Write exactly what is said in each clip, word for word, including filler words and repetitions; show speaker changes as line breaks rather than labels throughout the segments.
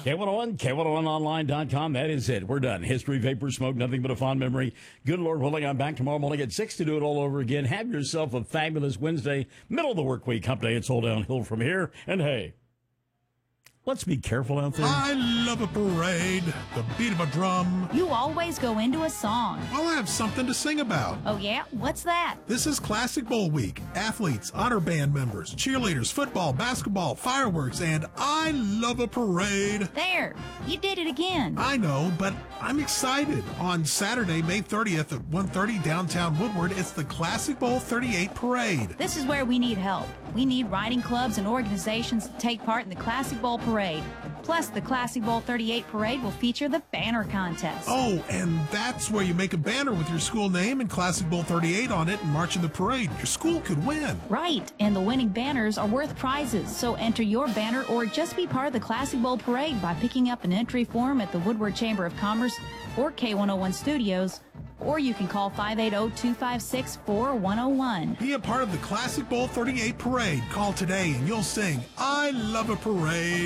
K one oh one, K one oh one online dot com. That is it. We're done. History, vapor, smoke, nothing but a fond memory. Good Lord willing, I'm back tomorrow morning at six to do it all over again. Have yourself a fabulous Wednesday, middle of the work week, hump day. It's all downhill from here. And hey, let's be careful out there.
I love a parade, the beat of a drum.
You always go into a song.
Well, I have something to sing about.
Oh, yeah? What's that?
This is Classic Bowl Week. Athletes, honor band members, cheerleaders, football, basketball, fireworks, and I love a parade.
There, you did it again.
I know, but I'm excited. On Saturday, May thirtieth at one thirty downtown Woodward, it's the Classic Bowl thirty-eight Parade.
This is where we need help. We need riding clubs and organizations to take part in the Classic Bowl Parade. Plus, the Classic Bowl thirty-eight Parade will feature the banner contest.
Oh, and that's where you make a banner with your school name and Classic Bowl thirty-eight on it and march in the parade. Your school could win.
Right, and the winning banners are worth prizes, so enter your banner or just be part of the Classic Bowl Parade by picking up an entry form at the Woodward Chamber of Commerce or K one oh one Studios, or you can call five eight zero, two five six, four one zero one.
Be a part of the Classic Bowl thirty-eight Parade. Call today and you'll sing, I love a parade.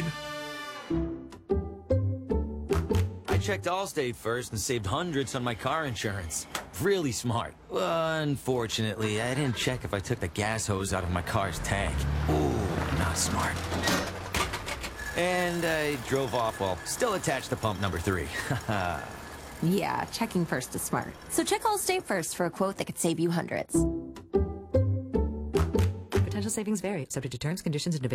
I checked Allstate first and saved hundreds on my car insurance. Really smart. Unfortunately, I didn't check if I took the gas hose out of my car's tank. Ooh, not smart. And I drove off while still attached to pump number three.
Yeah, checking first is smart. So check Allstate first for a quote that could save you hundreds.
Potential savings vary, subject to terms, conditions, and